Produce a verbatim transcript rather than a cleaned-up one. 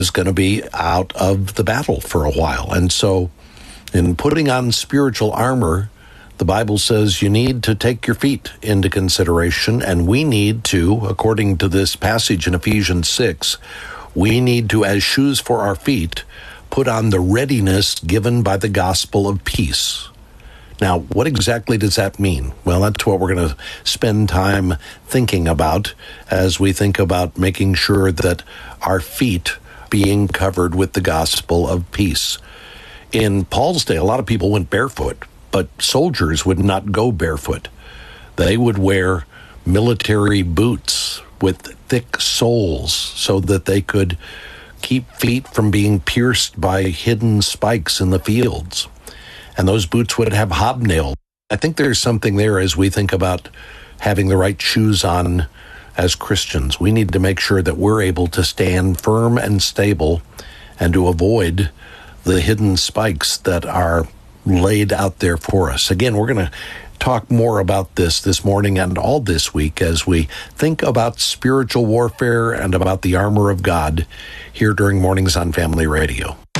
is going to be out of the battle for a while. And so in putting on spiritual armor, the Bible says you need to take your feet into consideration, and we need to, according to this passage in Ephesians six, we need to, as shoes for our feet, put on the readiness given by the gospel of peace. Now, what exactly does that mean? Well, that's what we're going to spend time thinking about as we think about making sure that our feet being covered with the gospel of peace. In Paul's day, a lot of people went barefoot, but soldiers would not go barefoot. They would wear military boots with thick soles so that they could keep feet from being pierced by hidden spikes in the fields. And those boots would have hobnails. I think there's something there as we think about having the right shoes on as Christians. We need to make sure that we're able to stand firm and stable and to avoid the hidden spikes that are laid out there for us. Again, we're going to talk more about this this morning and all this week as we think about spiritual warfare and about the armor of God here during Mornings on Family Radio.